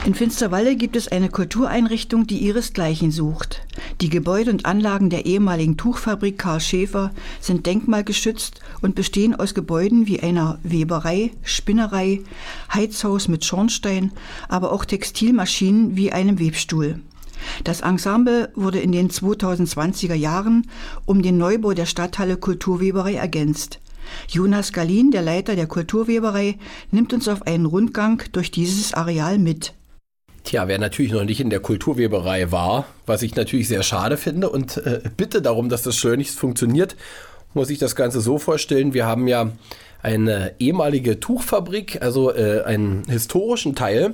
In Finsterwalde gibt es eine Kultureinrichtung, die ihresgleichen sucht. Die Gebäude und Anlagen der ehemaligen Tuchfabrik Karl Schäfer sind denkmalgeschützt und bestehen aus Gebäuden wie einer Weberei, Spinnerei, Heizhaus mit Schornstein, aber auch Textilmaschinen wie einem Webstuhl. Das Ensemble wurde in den 2020er Jahren um den Neubau der Stadthalle Kulturweberei ergänzt. Jonas Galin, der Leiter der Kulturweberei, nimmt uns auf einen Rundgang durch dieses Areal mit. Tja, wer natürlich noch nicht in der Kulturweberei war, was ich natürlich sehr schade finde und bitte darum, dass das schleunigst funktioniert, muss ich das Ganze so vorstellen. Wir haben ja eine ehemalige Tuchfabrik, also einen historischen Teil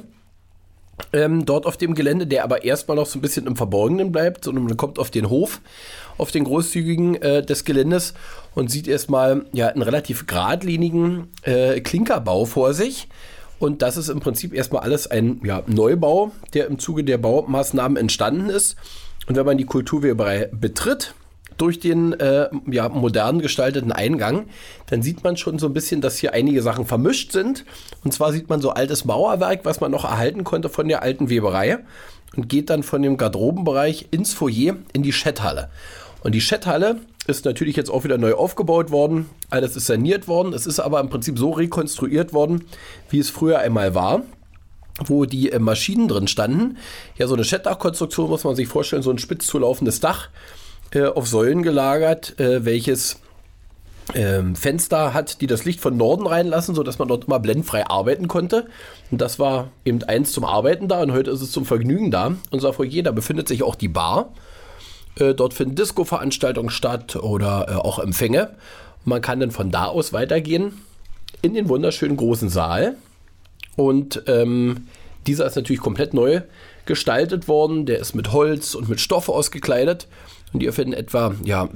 dort auf dem Gelände, der aber erstmal noch so ein bisschen im Verborgenen bleibt, sondern man kommt auf den Hof, auf den großzügigen des Geländes und sieht erstmal ja einen relativ geradlinigen Klinkerbau vor sich. Und das ist im Prinzip erstmal alles ein Neubau, der im Zuge der Baumaßnahmen entstanden ist. Und wenn man die Kulturweberei betritt, durch den modern gestalteten Eingang, dann sieht man schon so ein bisschen, dass hier einige Sachen vermischt sind. Und zwar sieht man so altes Mauerwerk, was man noch erhalten konnte von der alten Weberei und geht dann von dem Garderobenbereich ins Foyer in die Schetthalle. Und die Schetthalle ist natürlich jetzt auch wieder neu aufgebaut worden. Alles ist saniert worden. Es ist aber im Prinzip so rekonstruiert worden, wie es früher einmal war, wo die Maschinen drin standen. Ja, so eine Schettdachkonstruktion muss man sich vorstellen, so ein spitz zulaufendes Dach auf Säulen gelagert, welches Fenster hat, die das Licht von Norden reinlassen, sodass man dort immer blendfrei arbeiten konnte. Und das war eben eins zum Arbeiten da und heute ist es zum Vergnügen da. Unser Foyer, da befindet sich auch die Bar. Dort finden Disco-Veranstaltungen statt oder auch Empfänge. Man kann dann von da aus weitergehen in den wunderschönen großen Saal. Und dieser ist natürlich komplett neu gestaltet worden. Der ist mit Holz und mit Stoff ausgekleidet. Und hier finden etwa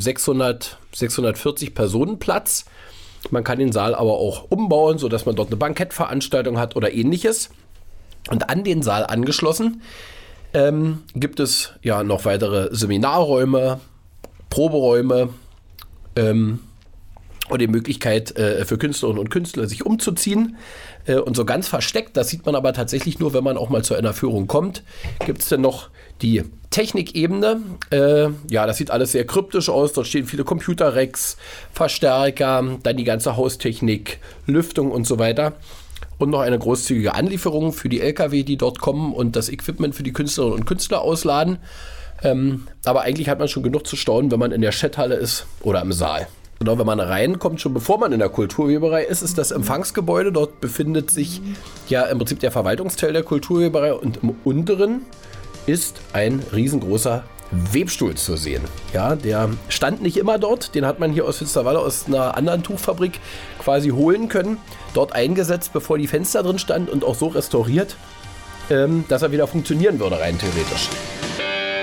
640 Personen Platz. Man kann den Saal aber auch umbauen, sodass man dort eine Bankettveranstaltung hat oder ähnliches. Und an den Saal angeschlossen gibt es ja noch weitere Seminarräume, Proberäume und die Möglichkeit für Künstlerinnen und Künstler, sich umzuziehen. Und so ganz versteckt, das sieht man aber tatsächlich nur, wenn man auch mal zu einer Führung kommt, gibt es dann noch die Technikebene. Das sieht alles sehr kryptisch aus. Dort stehen viele Computerracks, Verstärker, dann die ganze Haustechnik, Lüftung und so weiter. Und noch eine großzügige Anlieferung für die LKW, die dort kommen und das Equipment für die Künstlerinnen und Künstler ausladen. Aber eigentlich hat man schon genug zu staunen, wenn man in der Schetthalle ist oder im Saal. Genau, wenn man reinkommt, schon bevor man in der Kulturweberei ist das Empfangsgebäude. Dort befindet sich ja im Prinzip der Verwaltungsteil der Kulturweberei und im unteren ist ein riesengroßer Webstuhl zu sehen. Ja, der stand nicht immer dort, den hat man hier aus Finsterwalde aus einer anderen Tuchfabrik quasi holen können, dort eingesetzt, bevor die Fenster drin standen und auch so restauriert, dass er wieder funktionieren würde, rein theoretisch.